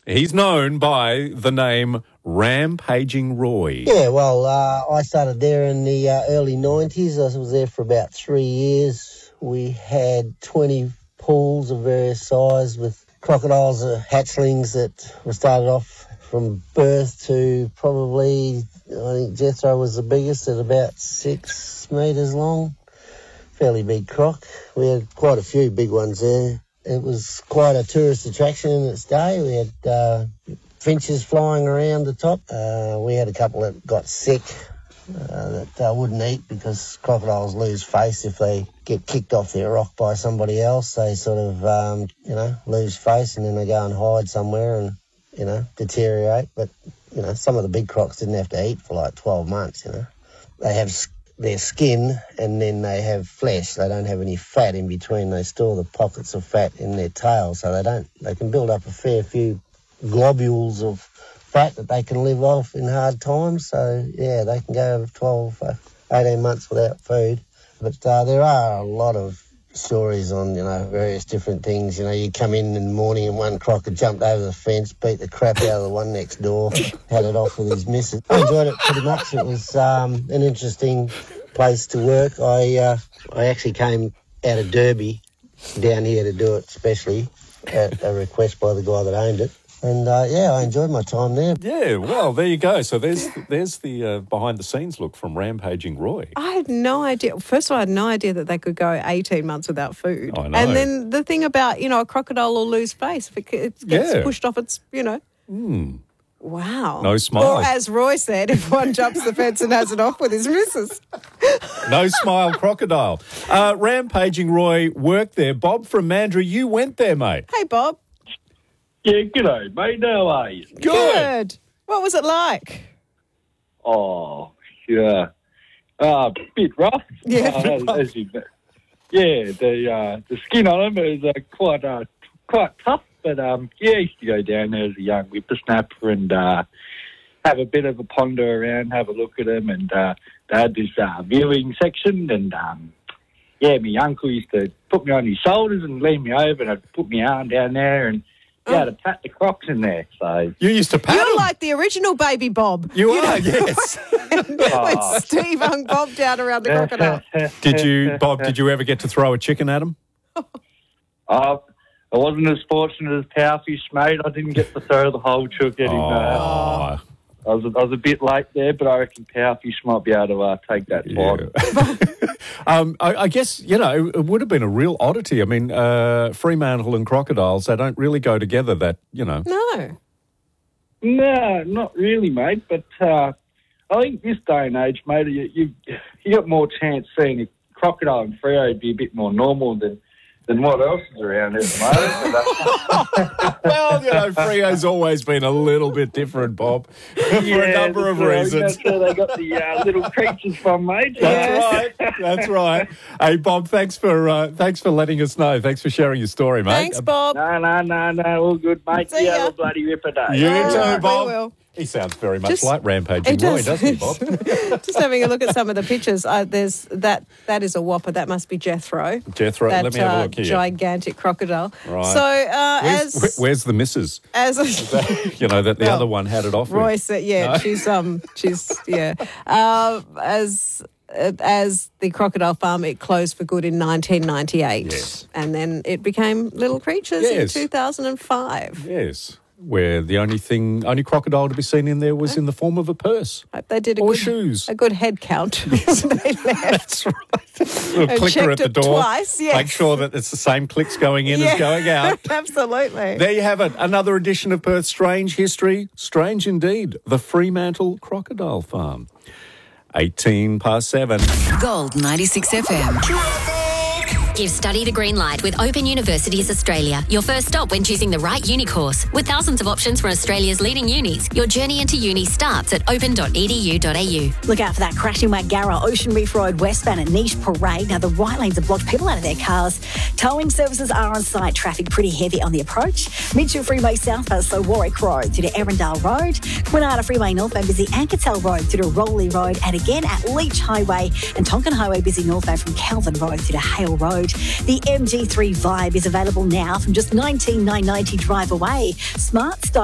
He's known by the name Rampaging Roy. Yeah, well, I started there in the early 90s. I was there for about 3 years. We had 20 pools of various size with crocodiles, hatchlings that were started off from birth to probably, I think Jethro was the biggest at about 6 metres long. Fairly big croc. We had quite a few big ones there. It was quite a tourist attraction in its day. We had finches flying around the top. We had a couple that got sick that wouldn't eat because crocodiles lose face if they get kicked off their rock by somebody else. They sort of, lose face and then they go and hide somewhere and, deteriorate. But, some of the big crocs didn't have to eat for like 12 months, They have their skin and then they have flesh. They don't have any fat in between. They store the pockets of fat in their tail, so they can build up a fair few globules of fat that they can live off in hard times. So, yeah, they can go 12, 18 months without food. But there are a lot of stories on, various different things. You come in the morning and one croc had jumped over the fence, beat the crap out of the one next door, had it off with his missus. I enjoyed it pretty much. It was an interesting place to work. I actually came out of Derby down here to do it, especially at a request by the guy that owned it. And, I enjoyed my time there. Yeah, well, there you go. So there's the behind-the-scenes look from Rampaging Roy. I had no idea. First of all, I had no idea that they could go 18 months without food. I know. And then the thing about, a crocodile will lose face if it gets pushed off its, Wow. No smile. Or as Roy said, if one jumps the fence and has it off with his missus. No smile crocodile. Rampaging Roy worked there. Bob from Mandurah, you went there, mate. Hey, Bob. Yeah, g'day, mate. How are you? Good. What was it like? Oh, yeah. Bit rough. Yeah. As you know. Yeah, the skin on them is quite tough. But, I used to go down there as a young whippersnapper and have a bit of a ponder around, have a look at them. And they had this viewing section. And, my uncle used to put me on his shoulders and lean me over and I'd put my arm down there and to pat the crocs in there. So you used to pat You're them? like the original Baby Bob. You are, yes. When Steve hung Bob down around the crocodile. Did you ever get to throw a chicken at him? I wasn't as fortunate as Powerfish, mate. I didn't get to throw the whole chook at him. I was a bit late there, but I reckon Powerfish might be able to take that spot. I guess, it would have been a real oddity. I mean, Fremantle and crocodiles, they don't really go together No. No, not really, mate. But I think this day and age, mate, you got more chance seeing a crocodile and Freo be a bit more normal than what else is around at the moment. Well, Freo's always been a little bit different, Bob, for a number of reasons. That's where they got the little creatures from, mate. That's right. Hey, Bob, thanks for letting us know. Thanks for sharing your story, mate. Thanks, Bob. No, all good, mate. See ya. Have a bloody ripper day. You too, Bob. We will. He sounds very much like Rampaging Roy, doesn't he, Bob? Just having a look at some of the pictures. There's that is a whopper. That must be Jethro. Jethro, let me have a look here. Gigantic crocodile. Right. So where's the missus? That the other one had it off Roy with. said, as the crocodile farm, it closed for good in 1998. Yes. And then it became Little Creatures in 2005. Yes. Where the only crocodile to be seen in there was in the form of a purse. They did shoes. a good head count when they left. That's right. A And clicker at the checked it door. twice, yes. Make sure that it's the same clicks going in as going out. Absolutely. There you have it. Another edition of Perth's Strange History. Strange indeed. The Fremantle Crocodile Farm. 7:18. Gold 96 FM. Give study the green light with Open Universities Australia. Your first stop when choosing the right uni course. With thousands of options from Australia's leading unis, your journey into uni starts at open.edu.au. Look out for that crashing Wagara Ocean Reef Road westbound at Niche Parade. Now, the right lanes have blocked people out of their cars. Towing services are on site. Traffic pretty heavy on the approach. Mitchell Freeway southbound, so Warwick Road through to Erindale Road. Kwinana Freeway northbound, busy Anketel Road through to Rowley Road. And again at Leach Highway and Tonkin Highway, busy northbound from Kelvin Road through to Hale Road. The MG3 Vibe is available now from just $19,990 drive away. Smart style.